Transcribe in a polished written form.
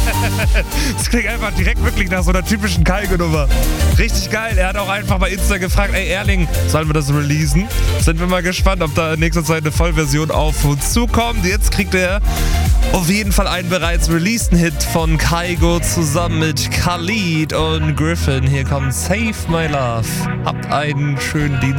Das klingt einfach direkt wirklich nach so einer typischen Kaigo-Nummer. Richtig geil. Er hat auch einfach bei Insta gefragt, ey Erling, sollen wir das releasen? Sind wir mal gespannt, ob da in nächster Zeit eine Vollversion auf uns zukommt. Jetzt kriegt er auf jeden Fall einen bereits releaseden Hit von Kaigo zusammen mit Khalid und Griffin. Hier kommt Save My Love. Habt einen schönen Dienstag.